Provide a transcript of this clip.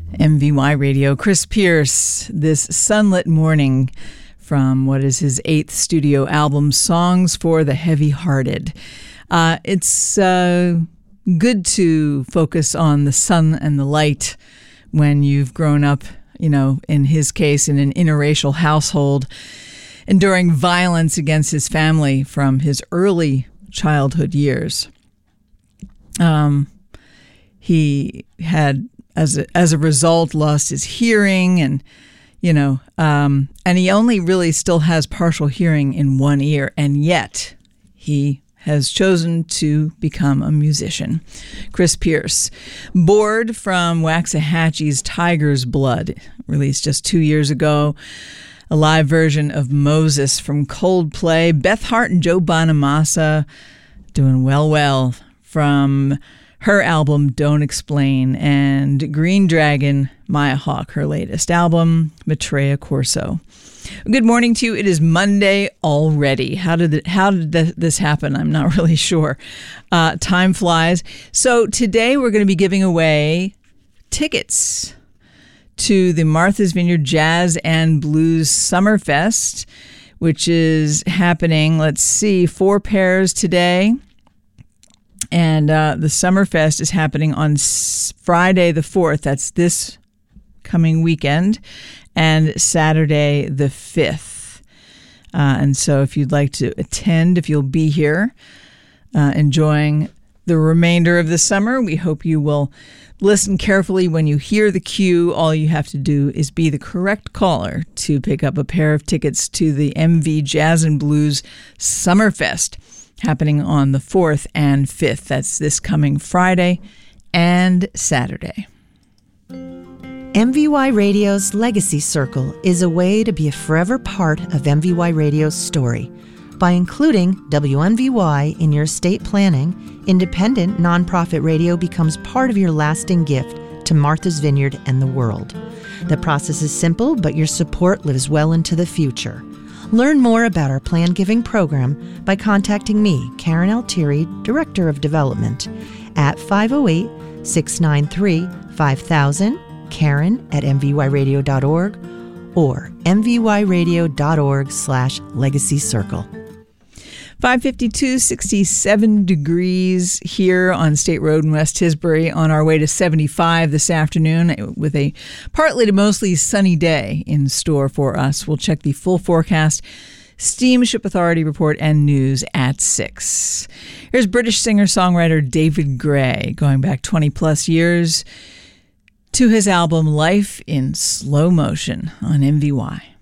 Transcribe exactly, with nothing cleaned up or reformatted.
M V Y Radio, Chris Pierce, this sunlit morning from what is his eighth studio album, Songs for the Heavy-Hearted. Uh, it's uh, good to focus on the sun and the light when you've grown up, you know, in his case, in an interracial household, enduring violence against his family from his early childhood years. Um, he had, as a, as a result, lost his hearing, and you know, um, and he only really still has partial hearing in one ear, and yet he has chosen to become a musician. Chris Pierce, Bored from Waxahachie's Tiger's Blood, released just two years ago. A live version of Moses from Coldplay. Beth Hart and Joe Bonamassa doing well, well from her album Don't Explain, and Green Dragon, Maya Hawke, her latest album, Maitreya Corso. Good morning to you. It is Monday already. How did it, how did this happen? I'm not really sure. Uh, time flies. So today we're going to be giving away tickets to the Martha's Vineyard Jazz and Blues Summerfest, which is happening, let's see, four pairs today. And uh, the Summerfest is happening on s- Friday the fourth. That's this coming weekend. And Saturday the fifth. Uh, and so if you'd like to attend, if you'll be here uh, enjoying the remainder of the summer, we hope you will listen carefully when you hear the cue. All you have to do is be the correct caller to pick up a pair of tickets to the M V Jazz and Blues Summerfest, happening on the fourth and fifth. That's this coming Friday and Saturday. M V Y Radio's Legacy Circle is a way to be a forever part of M V Y Radio's story. By including W M V Y in your estate planning, independent nonprofit radio becomes part of your lasting gift to Martha's Vineyard and the world. The process is simple, but your support lives well into the future. Learn more about our plan giving program by contacting me, Karen Altieri, Director of Development, at five oh eight, six nine three, five thousand, Karen at m v y radio dot org, or m v y radio dot org slash legacy circle. five fifty-two, sixty-seven degrees here on State Road in West Tisbury, on our way to seventy-five this afternoon, with a partly to mostly sunny day in store for us. We'll check the full forecast, Steamship Authority report, and news at six. Here's British singer-songwriter David Gray, going back twenty plus years to his album Life in Slow Motion on M V Y.